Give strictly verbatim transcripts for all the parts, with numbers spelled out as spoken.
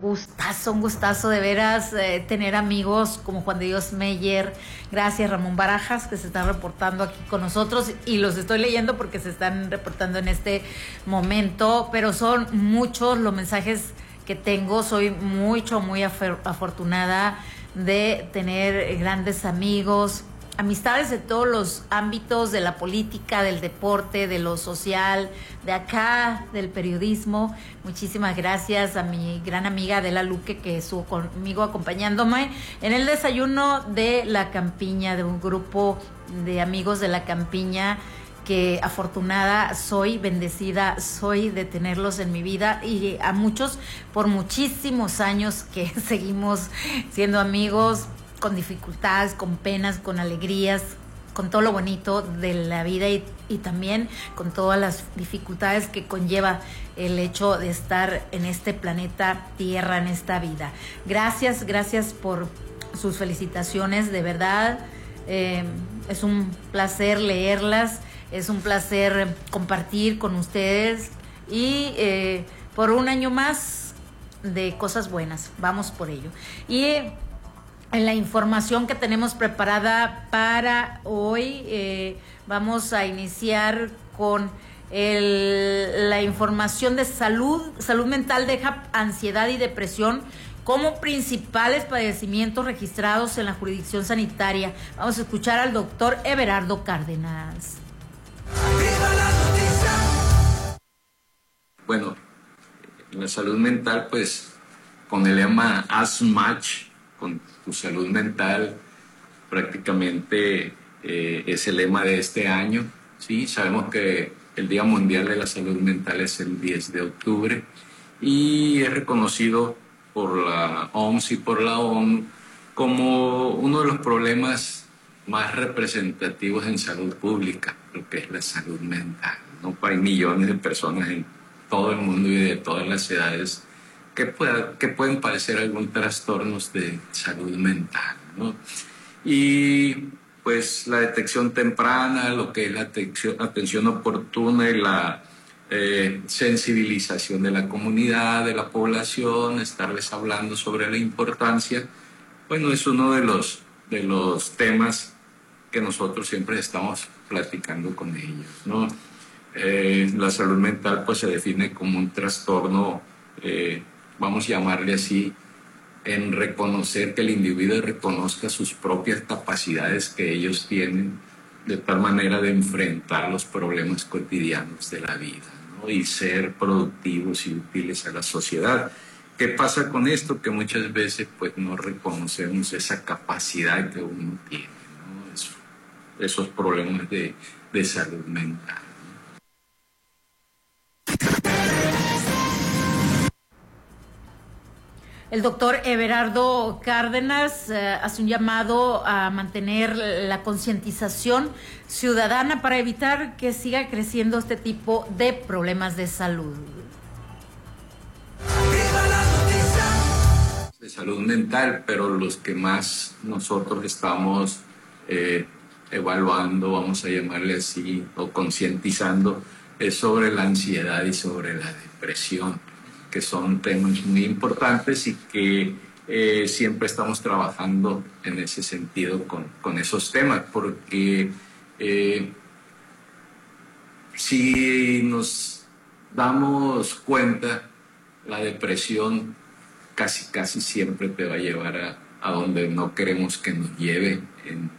gustazo, un gustazo de veras eh, tener amigos como Juan de Dios Meyer, gracias Ramón Barajas, que se están reportando aquí con nosotros y los estoy leyendo porque se están reportando en este momento, pero son muchos los mensajes que tengo, soy mucho, muy afortunada de tener grandes amigos, amistades de todos los ámbitos, de la política, del deporte, de lo social, de acá, del periodismo. Muchísimas gracias a mi gran amiga Adela Luque, que estuvo conmigo acompañándome en el desayuno de La Campiña, de un grupo de amigos de La Campiña, que afortunada soy, bendecida soy de tenerlos en mi vida, y a muchos por muchísimos años que seguimos siendo amigos, con dificultades, con penas, con alegrías, con todo lo bonito de la vida y, y también con todas las dificultades que conlleva el hecho de estar en este planeta Tierra, en esta vida. Gracias, gracias por sus felicitaciones, de verdad. Eh, es un placer leerlas, es un placer compartir con ustedes y eh, por un año más de cosas buenas, vamos por ello. Y eh, en la información que tenemos preparada para hoy, eh, vamos a iniciar con el, la información de salud. Salud mental deja ansiedad y depresión como principales padecimientos registrados en la jurisdicción sanitaria. Vamos a escuchar al doctor Everardo Cárdenas. Bueno, en la salud mental, pues, con el lema As Match, con tu salud mental, prácticamente eh, es el lema de este año, ¿sí? Sabemos que el Día Mundial de la Salud Mental es el diez de octubre y es reconocido por la O M S y por la ONU como uno de los problemas más representativos en salud pública, lo que es la salud mental, ¿no? Hay millones de personas en todo el mundo y de todas las edades que, pueda, que pueden padecer algún trastornos de salud mental, ¿no? Y pues la detección temprana, lo que es la atención, atención oportuna y la eh, sensibilización de la comunidad, de la población, estarles hablando sobre la importancia, bueno, es uno de los, de los temas que nosotros siempre estamos platicando con ellos, ¿no? Eh, la salud mental pues se define como un trastorno, eh, vamos a llamarle así, en reconocer que el individuo reconozca sus propias capacidades que ellos tienen, de tal manera de enfrentar los problemas cotidianos de la vida, ¿no? Y ser productivos y útiles a la sociedad. ¿Qué pasa con esto? Que muchas veces pues no reconocemos esa capacidad que uno tiene, ¿no? Eso, esos problemas de, de salud mental. El doctor Everardo Cárdenas eh, hace un llamado a mantener la concientización ciudadana para evitar que siga creciendo este tipo de problemas de salud. De salud mental, pero los que más nosotros estamos eh, evaluando, vamos a llamarle así, o concientizando, es sobre la ansiedad y sobre la depresión, que son temas muy importantes y que eh, siempre estamos trabajando en ese sentido con, con esos temas, porque eh, si nos damos cuenta, la depresión casi casi siempre te va a llevar a, a donde no queremos que nos lleve en,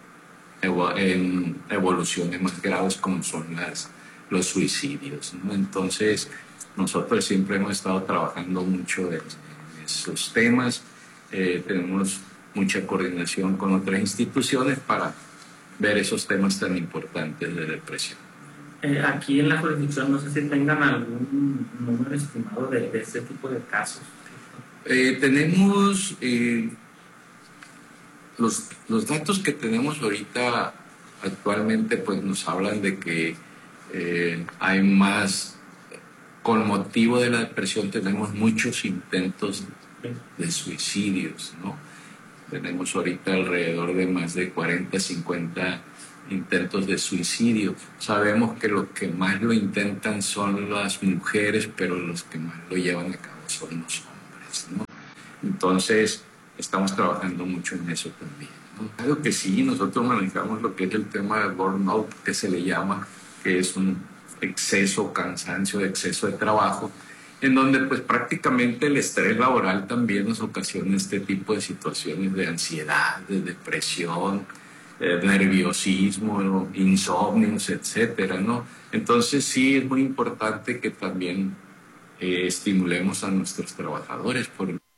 en evoluciones más graves como son las, los suicidios, ¿no? Entonces nosotros siempre hemos estado trabajando mucho en, en esos temas, eh, tenemos mucha coordinación con otras instituciones para ver esos temas tan importantes de depresión. Eh, aquí en la jurisdicción no sé si tengan algún número estimado de, de este tipo de casos. Eh, tenemos eh, los, los datos que tenemos ahorita actualmente pues nos hablan de que eh, hay más, con motivo de la depresión tenemos muchos intentos de suicidios, ¿no? Tenemos ahorita alrededor de más de cuarenta, cincuenta intentos de suicidio. Sabemos que los que más lo intentan son las mujeres, pero los que más lo llevan a cabo son los hombres, ¿no? Entonces, estamos trabajando mucho en eso también, ¿no? Claro que sí, nosotros manejamos lo que es el tema del burnout, que se le llama, que es un exceso, cansancio, exceso de trabajo, en donde pues prácticamente el estrés laboral también nos ocasiona este tipo de situaciones de ansiedad, de depresión, eh, nerviosismo, ¿no? Insomnios, etcétera, ¿no? Entonces sí es muy importante que también eh, estimulemos a nuestros trabajadores por el...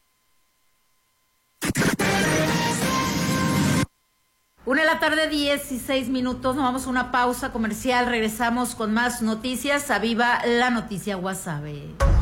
Una de la tarde, dieciséis minutos, nos vamos a una pausa comercial, regresamos con más noticias, a Viva la Noticia Guasave.